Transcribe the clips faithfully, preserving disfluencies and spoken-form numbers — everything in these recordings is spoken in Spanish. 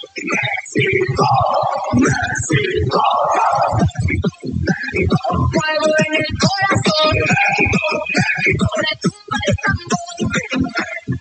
México, México. Fuego en el corazón. México, México. Retumba el tambor.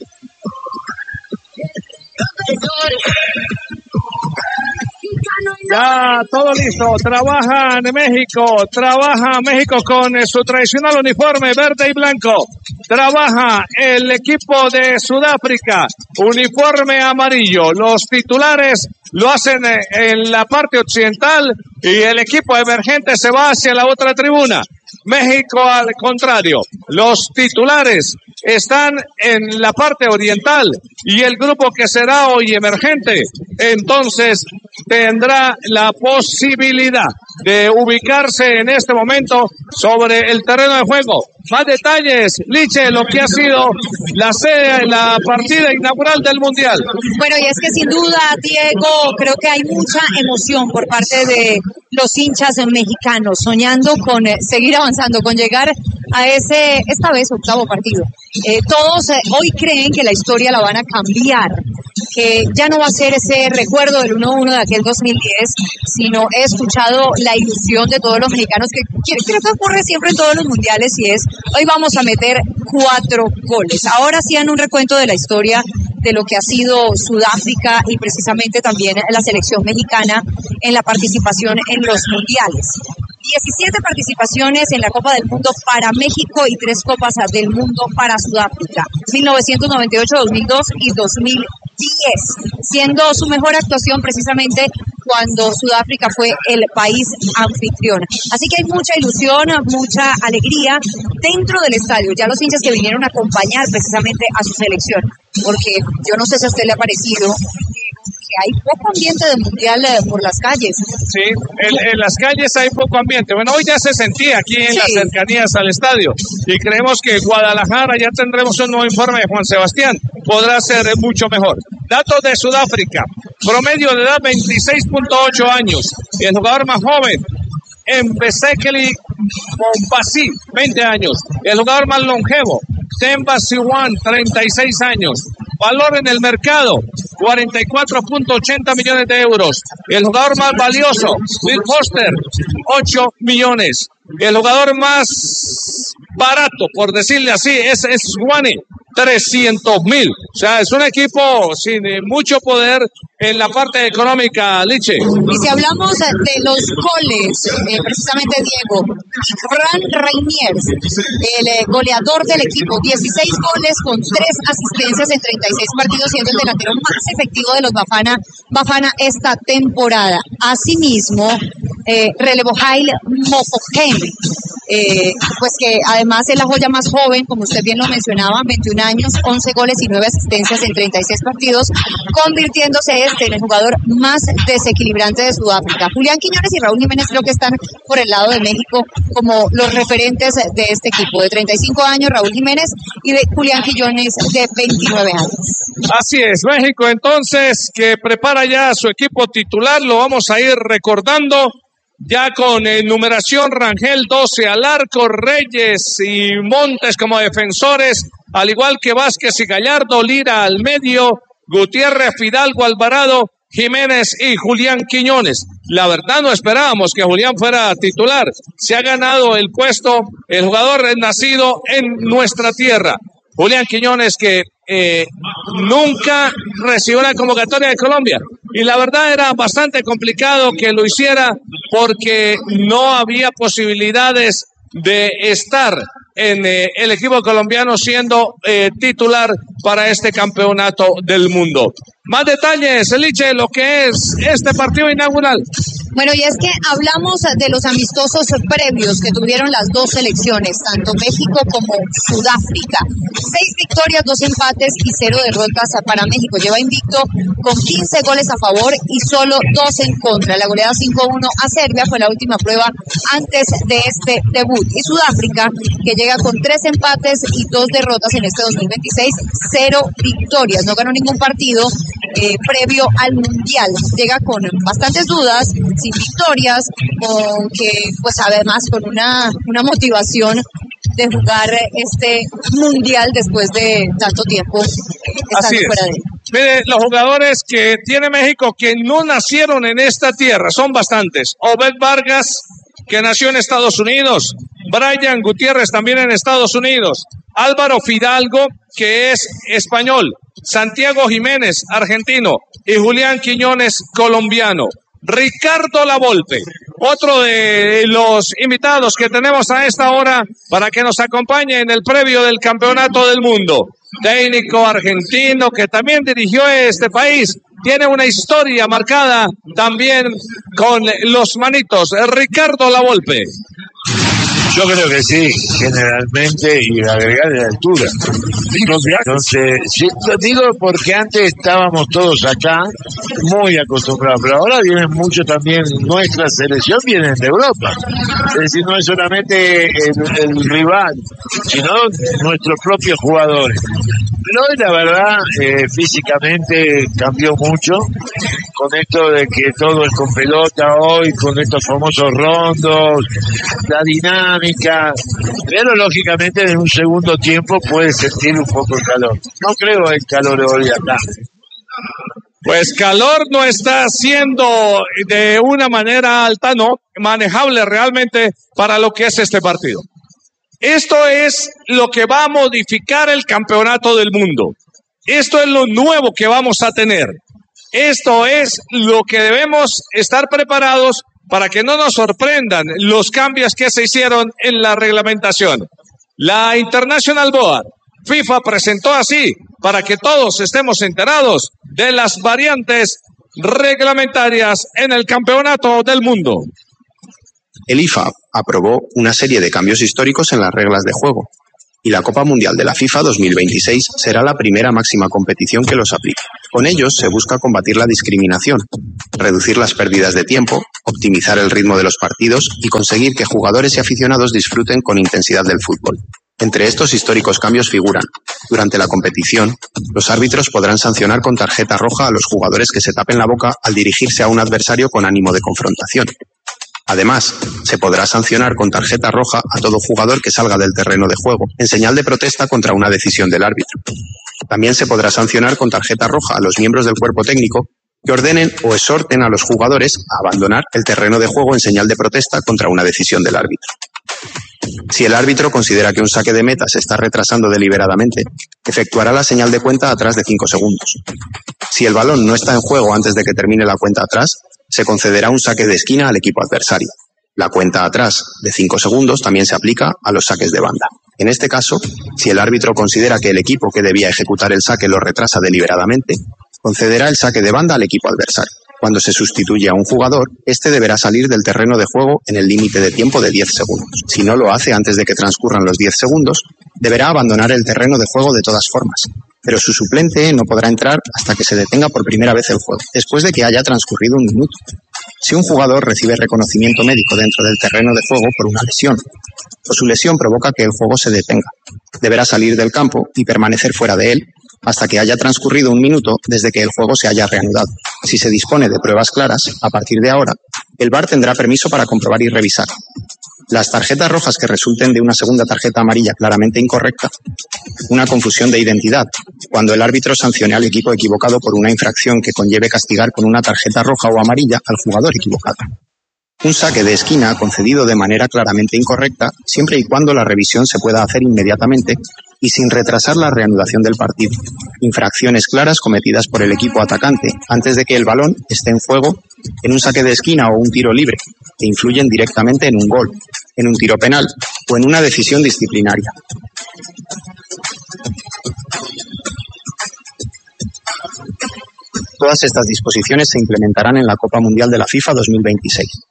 Ya, todo listo. Trabaja en México. Trabaja México con su tradicional uniforme verde y blanco. Trabaja el equipo de Sudáfrica, uniforme amarillo. Los titulares lo hacen en la parte occidental y el equipo emergente se va hacia la otra tribuna. México, al contrario, los titulares están en la parte oriental y el grupo que será hoy emergente, entonces tendrá la posibilidad de ubicarse en este momento sobre el terreno de juego. Más detalles, Liche, lo que ha sido la sede, la partida inaugural del Mundial. Bueno, y es que sin duda, Diego, creo que hay mucha emoción por parte de los hinchas mexicanos, soñando con eh, seguir avanzando, con llegar a ese, esta vez, octavo partido. Eh, todos eh, hoy creen que la historia la van a cambiar, que ya no va a ser ese recuerdo del uno uno de aquel dos mil diez, sino he escuchado la ilusión de todos los mexicanos que creo que ocurre siempre en todos los mundiales y es, hoy vamos a meter cuatro goles. Ahora hacían un recuento de la historia de lo que ha sido Sudáfrica y precisamente también la selección mexicana en la participación en los mundiales. diecisiete participaciones en la Copa del Mundo para México y tres Copas del Mundo para Sudáfrica, mil novecientos noventa y ocho, dos mil dos y dos mil diez, siendo su mejor actuación precisamente cuando Sudáfrica fue el país anfitrión. Así que hay mucha ilusión, mucha alegría dentro del estadio. Ya los hinchas que vinieron a acompañar precisamente a su selección, porque yo no sé si a usted le ha parecido que hay poco ambiente de mundial por las calles. Sí, en, en las calles hay poco ambiente. Bueno, hoy ya se sentía aquí en sí. Las cercanías al estadio y creemos que Guadalajara, ya tendremos un nuevo informe de Juan Sebastián, podrá ser mucho mejor. Datos de Sudáfrica, promedio de edad veintiséis punto ocho años, y el jugador más joven, Mbekile Mombasi, veinte años, el jugador más longevo, Themba Siwan, treinta y seis años. Valor en el mercado, cuarenta y cuatro punto ochenta millones de euros. El jugador más valioso, Bill Foster, ocho millones. El jugador más barato, por decirle así, es Swane, trescientos mil. O sea, es un equipo sin mucho poder en la parte económica, Liche. Y si hablamos de los goles, eh, precisamente Diego, Fran Reiniers, el eh, goleador del equipo, dieciséis goles con tres asistencias en treinta y seis partidos, siendo el delantero más efectivo de los Bafana, Bafana esta temporada. Asimismo, eh, relevó Haile Mofokeng, eh, pues que además es la joya más joven, como usted bien lo mencionaba, veintiún años, once goles y nueve asistencias en treinta y seis partidos, convirtiéndose este en el jugador más desequilibrante de Sudáfrica. Julián Quiñones y Raúl Jiménez creo que están por el lado de México como los referentes de este equipo, de treinta y cinco años Raúl Jiménez y de Julián Quiñones de veintinueve años. Así es, México entonces que prepara ya su equipo titular, lo vamos a ir recordando. Ya con eh, numeración Rangel doce al arco, Reyes y Montes como defensores, al igual que Vázquez y Gallardo, Lira al medio, Gutiérrez, Fidalgo, Alvarado, Jiménez y Julián Quiñones. La verdad no esperábamos que Julián fuera titular. Se ha ganado el puesto el jugador nacido en nuestra tierra. Julián Quiñones que eh, nunca recibió la convocatoria de Colombia. Y la verdad era bastante complicado que lo hiciera porque no había posibilidades de estar en eh, el equipo colombiano siendo eh, titular para este campeonato del mundo. Más detalles, Eliche, lo que es este partido inaugural. Bueno, y es que hablamos de los amistosos previos que tuvieron las dos selecciones, tanto México como Sudáfrica. Seis victorias, dos empates y cero derrotas para México. Lleva invicto con quince goles a favor y solo dos en contra. La goleada cinco uno a Serbia fue la última prueba antes de este debut. Y Sudáfrica, que llega con tres empates y dos derrotas en este dos mil veintiséis, cero victorias. No ganó ningún partido eh, previo al Mundial. Llega con bastantes dudas, sin victorias, con que, pues además con una, una motivación de jugar este Mundial después de tanto tiempo estando fuera de él. Mire, los jugadores que tiene México que no nacieron en esta tierra son bastantes. Obed Vargas, que nació en Estados Unidos. Brian Gutiérrez, también en Estados Unidos. Álvaro Fidalgo, que es español. Santiago Jiménez, argentino. Y Julián Quiñones, colombiano. Ricardo Lavolpe, otro de los invitados que tenemos a esta hora para que nos acompañe en el previo del Campeonato del Mundo. Técnico argentino que también dirigió este país, tiene una historia marcada también con los manitos. Ricardo Lavolpe. Yo creo que sí, generalmente, y agregar de altura. Entonces, sí, lo digo porque antes estábamos todos acá muy acostumbrados, pero ahora vienen mucho también, nuestra selección vienen de Europa. Es decir, no es solamente el, el rival, sino nuestros propios jugadores. Pero hoy la verdad, eh, físicamente cambió mucho con esto de que todo es con pelota hoy, con estos famosos rondos, la dinámica, pero lógicamente en un segundo tiempo puede sentir un poco el calor. No creo el calor hoy acá. Pues calor no está siendo de una manera alta, no, manejable realmente para lo que es este partido. Esto es lo que va a modificar el Campeonato del Mundo. Esto es lo nuevo que vamos a tener. Esto es lo que debemos estar preparados para que no nos sorprendan los cambios que se hicieron en la reglamentación. La International Board, FIFA, presentó así para que todos estemos enterados de las variantes reglamentarias en el Campeonato del Mundo. El I F A B aprobó una serie de cambios históricos en las reglas de juego y la Copa Mundial de la FIFA dos mil veintiséis será la primera máxima competición que los aplique. Con ellos se busca combatir la discriminación, reducir las pérdidas de tiempo, optimizar el ritmo de los partidos y conseguir que jugadores y aficionados disfruten con intensidad del fútbol. Entre estos históricos cambios figuran: durante la competición, los árbitros podrán sancionar con tarjeta roja a los jugadores que se tapen la boca al dirigirse a un adversario con ánimo de confrontación. Además, se podrá sancionar con tarjeta roja a todo jugador que salga del terreno de juego, en señal de protesta contra una decisión del árbitro. También se podrá sancionar con tarjeta roja a los miembros del cuerpo técnico que ordenen o exhorten a los jugadores a abandonar el terreno de juego en señal de protesta contra una decisión del árbitro. Si el árbitro considera que un saque de meta se está retrasando deliberadamente, efectuará la señal de cuenta atrás de cinco segundos. Si el balón no está en juego antes de que termine la cuenta atrás, se concederá un saque de esquina al equipo adversario. La cuenta atrás de cinco segundos también se aplica a los saques de banda. En este caso, si el árbitro considera que el equipo que debía ejecutar el saque lo retrasa deliberadamente, concederá el saque de banda al equipo adversario. Cuando se sustituye a un jugador, este deberá salir del terreno de juego en el límite de tiempo de diez segundos. Si no lo hace antes de que transcurran los diez segundos, deberá abandonar el terreno de juego de todas formas, pero su suplente no podrá entrar hasta que se detenga por primera vez el juego, después de que haya transcurrido un minuto. Si un jugador recibe reconocimiento médico dentro del terreno de juego por una lesión, o su lesión provoca que el juego se detenga, deberá salir del campo y permanecer fuera de él hasta que haya transcurrido un minuto desde que el juego se haya reanudado. Si se dispone de pruebas claras, a partir de ahora, el V A R tendrá permiso para comprobar y revisar. Las tarjetas rojas que resulten de una segunda tarjeta amarilla claramente incorrecta, una confusión de identidad, cuando el árbitro sancione al equipo equivocado por una infracción que conlleve castigar con una tarjeta roja o amarilla al jugador equivocado. Un saque de esquina concedido de manera claramente incorrecta, siempre y cuando la revisión se pueda hacer inmediatamente y sin retrasar la reanudación del partido. Infracciones claras cometidas por el equipo atacante antes de que el balón esté en juego en un saque de esquina o un tiro libre, que influyen directamente en un gol, en un tiro penal o en una decisión disciplinaria. Todas estas disposiciones se implementarán en la Copa Mundial de la FIFA dos mil veintiséis.